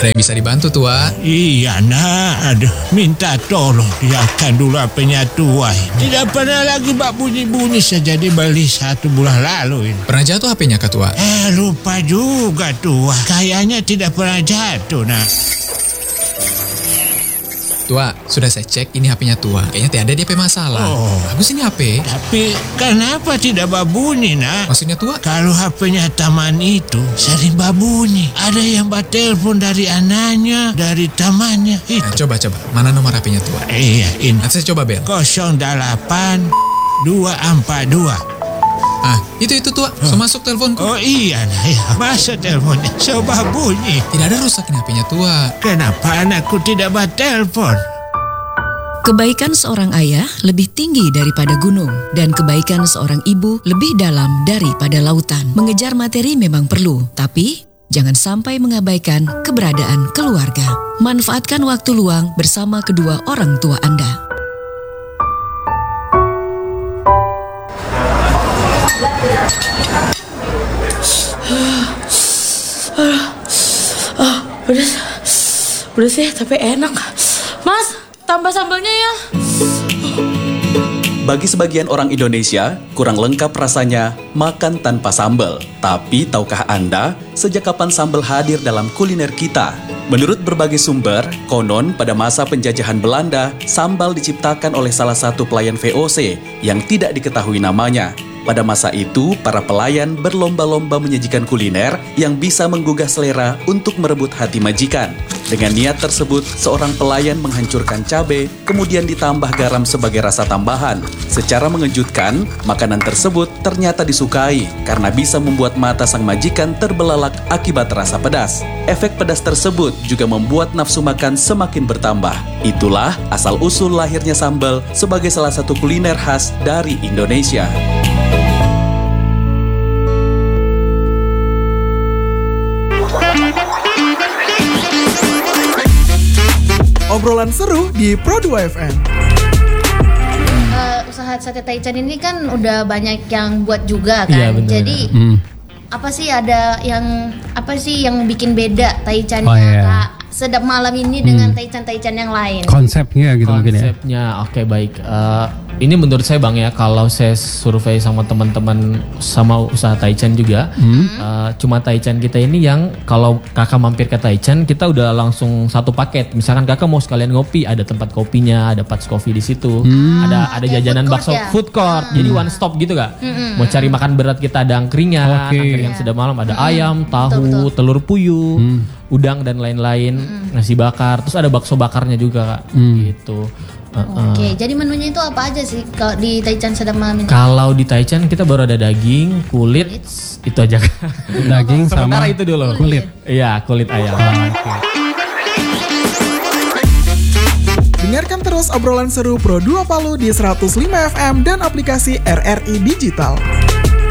Ada yang bisa dibantu, Tua? Iya nak, aduh, minta tolong lihatkan dulu HP-nya tua. Tidak pernah lagi bak bunyi-bunyi sejak dibeli 1 bulan lalu ini. Pernah jatuh HP-nya kah, Tua? Lupa juga tua. Kayaknya tidak pernah jatuh nak. Tua, sudah saya cek, ini HP-nya Tua. Kayaknya tidak ada DP masalah. Bagus ini HP. Tapi kenapa tidak babunyi nak? Maksudnya Tua? Kalau HP-nya taman itu sering babunyi. Ada yang telepon dari anaknya, dari tamannya. Nah, coba. Mana nomor HP-nya Tua? Iya ini. Nanti saya coba bel. 08242. Itu Tua. So masuk teleponku. Oh iya nah ya. Masa teleponnya coba bunyi. Tidak ada rusak ini HP-nya Tua. Kenapa anakku tidak bertelepon? Kebaikan seorang ayah lebih tinggi daripada gunung, dan kebaikan seorang ibu lebih dalam daripada lautan. Mengejar materi memang perlu, tapi jangan sampai mengabaikan keberadaan keluarga. Manfaatkan waktu luang bersama kedua orang tua Anda. Pedas ya, tapi enak. Mas, tambah sambalnya ya. Bagi sebagian orang Indonesia, kurang lengkap rasanya makan tanpa sambal. Tapi tahukah Anda, sejak kapan sambal hadir dalam kuliner kita? Menurut berbagai sumber, konon pada masa penjajahan Belanda, sambal diciptakan oleh salah satu pelayan VOC yang tidak diketahui namanya. Pada masa itu, para pelayan berlomba-lomba menyajikan kuliner yang bisa menggugah selera untuk merebut hati majikan. Dengan niat tersebut, seorang pelayan menghancurkan cabai, kemudian ditambah garam sebagai rasa tambahan. Secara mengejutkan, makanan tersebut ternyata disukai karena bisa membuat mata sang majikan terbelalak akibat rasa pedas. Efek pedas tersebut juga membuat nafsu makan semakin bertambah. Itulah asal-usul lahirnya sambal sebagai salah satu kuliner khas dari Indonesia. Obrolan seru di Pro 2 FM. Usaha sate Taichan ini kan udah banyak yang buat juga kan. Iya, bener. Jadi apa sih yang bikin beda Taichannya? Oh, iya. Kak? Sedap malam ini dengan Taichan yang lain. Konsepnya gitu mungkin ya. Konsepnya oke, baik. Ini menurut saya Bang ya, kalau saya survei sama teman-teman sama usaha Taichan juga, cuma Taichan kita ini yang kalau kakak mampir ke Taichan kita udah langsung satu paket. Misalkan kakak mau sekalian ngopi, ada tempat kopinya, ada Pats Coffee di situ, ada jajanan bakso ya? food court, jadi one stop gitu kak. Mau cari makan berat kita ada angkringan, angkringan sedap malam, ada ayam, tahu, telur puyuh, udang dan lain-lain, nasi bakar, terus ada bakso bakarnya juga kak, gitu. Oke, jadi menunya itu apa aja sih kalau di Taichan sedap malam ini? Kalau di Taichan kita baru ada daging, kulit, itu aja. Daging sama itu dulu. kulit. Iya, kulit ayam. Dengarkan terus obrolan seru Pro 2 Palu di 105 FM dan aplikasi RRI Digital.